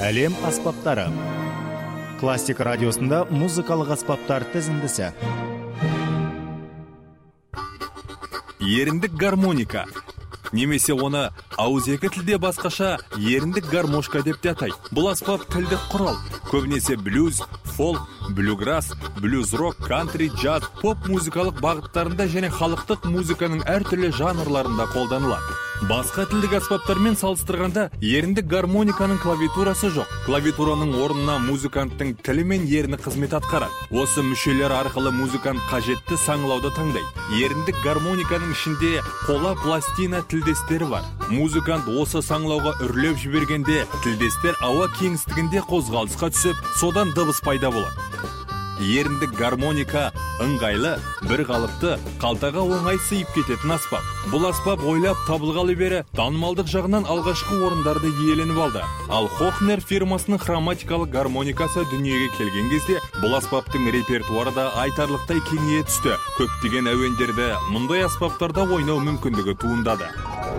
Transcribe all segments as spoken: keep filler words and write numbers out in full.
Әлем аспаптары. Классик радиосында музыкалық аспаптар тізіндісі. Еріндік гармоника. Немесе оны ауызекі тілде басқаша еріндік гармошка деп те атайды. Бұл аспап тілдік құрал. Көбінесе блюз, фолк, блюграсс, блюз-рок, кантри, джаз, поп музыкалық бағыттарында және халықтық музыканың әртүрлі жанрларында қолданылады. Басқа тілдік аспаптармен салыстырғанда еріндік гармониканың клавиатурасы жоқ. Клавиатураның орнына музыканттың тілі мен ерні қызмет атқарады. Осы мүшелер арқылы музыкант қажетті саңлауды таңдайды. Еріндік гармониканың ішінде қола пластина тілдестері бар. Музыкант осы саңлауға үрлеп жібергенде тілдестер ауа кеңістігінде қозғалысқа түсіп, содан дыбыс пайда болады. Еріндік гармоника ыңғайлы, бір қалыпты, қалтаға оңай сыйып кететін аспап. Бұл аспап ойлап табылғалы бері танымалдық жағынан алғашқы орындарды иеленіп алды. Ал Хохнер фирмасының хроматикалық гармоникасы дүниеге келген кезде бұл аспаптың репертуары да айтарлықтай кеңейе түсті. Көптеген әуендерді мұндай аспаптарда ойнау мүмкіндігі туындады.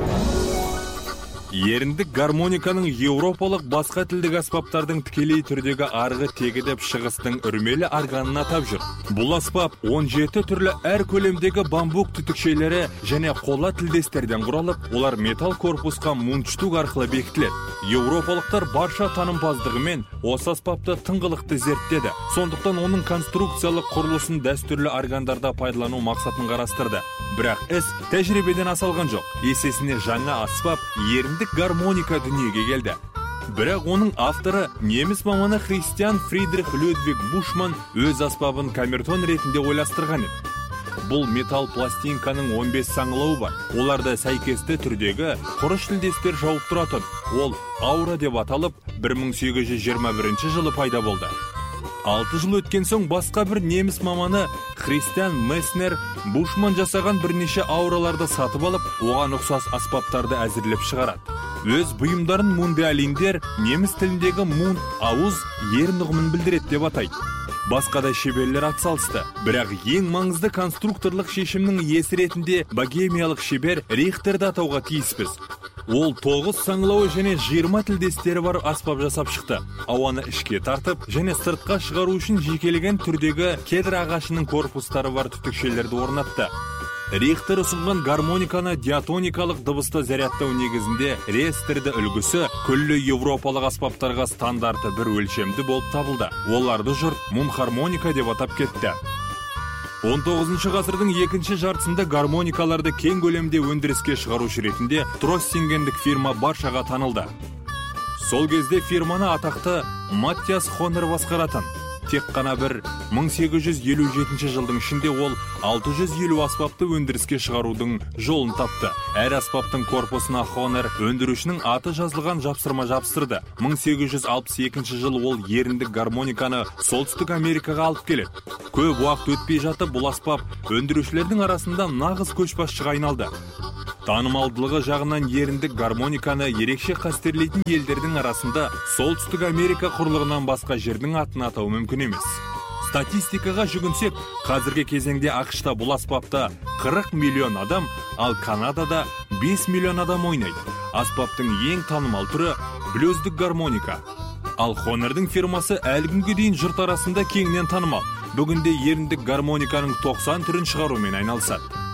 Еріндік гармониканың еуропалық басқа тілдік аспаптардың тікелей түрдегі арғы тегі деп шығыстың үрмелі органын атап жүр. Бұл аспап он жеті түрлі әр көлемдегі бамбук түтікшелері және қола тілдестерден құралып, олар металл корпусқа мундштук арқылы бекітіледі. Еуропалықтар барша танымпаздығымен осы аспапты тыңғылықты зерттеді. Сондықтан оның конструкциялық құрылысын дәстүрлі органдарда пайдалану мақсатын қарастырды. Бірақ іс тәжірибеден асалған жоқ. Есесіне жаңа аспап еріндік гармоника дүниеге келді. Бірақ оның авторы неміс маманы Христиан Фридрих Людвиг Бушман өз аспабын камертон ретінде ойластырған еді. Бұл металл пластинканың он бес саңылауы бар. Оларды сәйкесті түрдегі құрыш тілдестер жауып тұратын. Ол аура деп аталып, бір мың сегіз жүз жиырма бірінші жылы пайда болды. Алты жыл өткен соң басқа бір неміс маманы Христиан Месснер Бушман жасаған бірнеше аураларды сатып алып, оған ұқсас аспаптарды әзірлеп шығарады. Өз бұйымдарын мундиалиндер неміс тіліндегі мунд, ауыз, ерін ұғымын білдіреді деп атайды. Басқа да шеберлер атсалысты. Бірақ ең маңызды конструкторлық шешімнің иесі ретінде богемиялық шебер Рихтерді атауға тиіспіз. Ол тоғыз саңлауы және жиырма тілдестері бар аспап жасап шықты. Ауаны ішке тартып және сыртқа шығару үшін жекелеген түрдегі кедр ағашының корпустары бар түтікшелерді орнатты. Рихтер ұсынған гармониканы диатоникалық дыбысты зарядтау негізінде рестерді үлгісі күллі еуропалық аспаптарға стандарты бір өлшемді болып табылды. Оларды жұрт мунхармоника деп атап кетті. он тоғызыншы ғасырдың екінші жартысында гармоникаларды кең көлемде өндіріске шығарушы ретінде Троссингендік фирма баршаға танылды. Сол кезде фирманы атақты Маттиас Хонер басқаратын. Тек қана бір мың сегіз жүз елу жетінші жылдың ішінде ол алты жүз елу аспапты өндіріске шығарудың жолын тапты. Әр аспаптың корпусына Хонер өндірушінің аты жазылған жапсырма жапсырды. мың сегіз жүз алпыс екінші жылы ол еріндік гармониканы Солтүстік Америкаға алып келеді. Көп уақыт өтпей жатып, бұл аспап өндірушілердің арасында нағыз көшбасшыға айналды. Танымалдылығы жағынан еріндік гармониканы ерекше қастерлейтін елдердің арасында Солтүстік Америка құрлығынан басқа жердің атын атау мүмкін емес. Статистикаға жүгінсек, қазіргі кезеңде ақш-та бұл аспапта қырық миллион адам, ал Канадада бес миллион адам ойнайды. Аспаптың ең танымал түрі блюздік гармоника. Ал Хонердің фирмасы әлі күнге дейін жұрт арасында кеңінен танымал. Бүгінде еріндік гармониканың тоқсан түрін шығарумен айналысады.